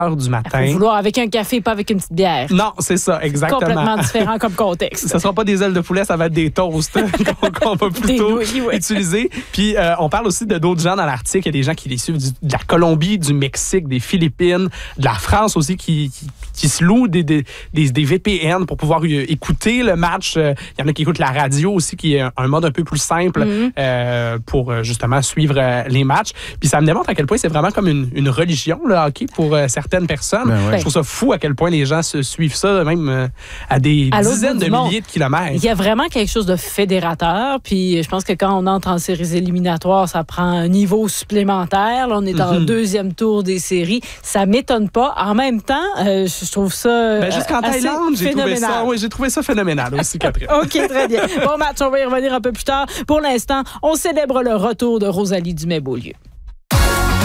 heures du matin. Il faut vouloir avec un café, pas avec une petite bière. Non, c'est ça, exactement. Complètement différent comme contexte. Ce ne sera pas des ailes de poulet, ça va être des toasts qu'on va plutôt utiliser. Puis, on parle aussi de d'autres gens dans l'article. Il y a des gens qui les suivent de la Colombie, du Mexique, des Philippines, de la France aussi, qui se louent des VPN pour pouvoir écouter le match. Il y en a qui écoutent la radio aussi, qui est un mode un peu plus simple pour justement suivre les matchs. Puis ça me démontre à quel point c'est vraiment comme une religion, le hockey, pour certaines personnes. Je trouve ça fou à quel point les gens se suivent ça, même à des dizaines de milliers de kilomètres. Il y a vraiment quelque chose de fédérateur. Puis je pense que quand on entre en séries éliminatoires, ça prend un niveau supplémentaire. Là, on est en deuxième tour des séries. Ça m'étonne pas. En même temps, je trouve ça jusqu'en Thaïlande, j'ai trouvé ça phénoménal aussi, Catherine. OK, très bien. Bon match, on va y revenir un peu plus tard. Pour l'instant, on célèbre le retour de Rosalie Dumais-Beaulieu.